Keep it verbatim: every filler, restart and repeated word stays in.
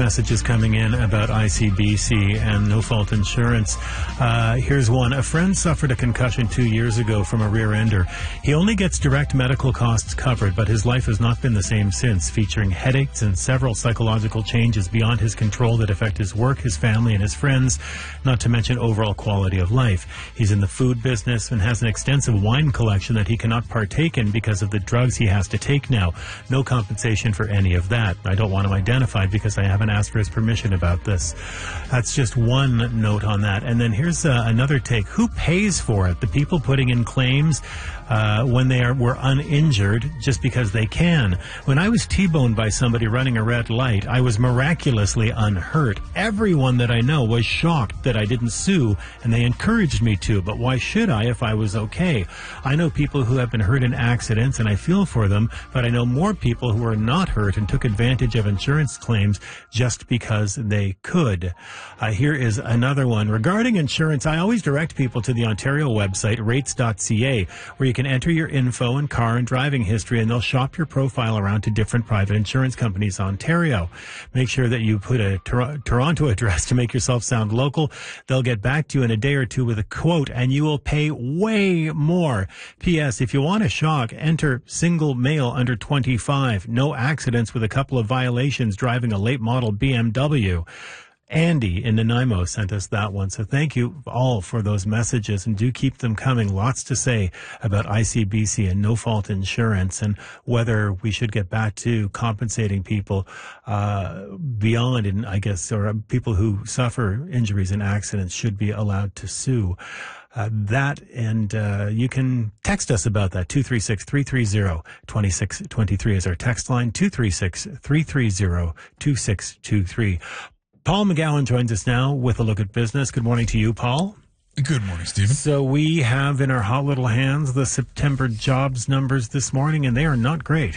messages coming in about I C B C and no-fault insurance. Uh, here's one. A friend suffered a concussion two years ago from a rear ender. He only gets direct medical costs covered, but his life has not been the same since, featuring headaches and several psychological changes beyond his control that affect his work, his family, and his friends, not to mention overall quality of life. He's in the food business and has an extensive wine collection that he cannot partake in because of the drugs he has to take now. No compensation for any of that. I don't want him identified because I haven't asked for his permission about this. That's just one note on that. And then here's uh, another take. Who pays for it? The people putting in claims uh, when they are were uninjured just because they can. When I was T-boned by somebody running a red light, I was miraculously unhurt. Everyone that I know was shocked that I didn't sue, and they encouraged me to. But why should I if I was okay? I know people who have been hurt in accidents, and I feel for them, but I know more people who are not hurt and took advantage of insurance claims just because they could. Uh, here is another one. Regarding insurance, I always direct people to the Ontario website, rates dot c a, where you can enter your info and car and driving history, and they'll shop your profile around to different private insurance companies in Ontario. Make sure that you put a Tor- Toronto address to make yourself sound local. They'll get back to you in a day or two with a quote, and you will pay way more. P S. If you want a shock, enter single male under twenty-five. No accidents with a couple of violations driving a late model B M W. Andy in Nanaimo sent us that one. So thank you all for those messages, and do keep them coming. Lots to say about I C B C and no-fault insurance and whether we should get back to compensating people uh, beyond, and I guess, or people who suffer injuries in accidents should be allowed to sue. Uh, that, and uh, you can text us about that. two three six, three three zero, two six two three is our text line. two three six, three three zero, two six two three. Paul McGowan joins us now with a look at business. Good morning to you, Paul. Good morning, Stephen. So we have in our hot little hands the September jobs numbers this morning, and they are not great.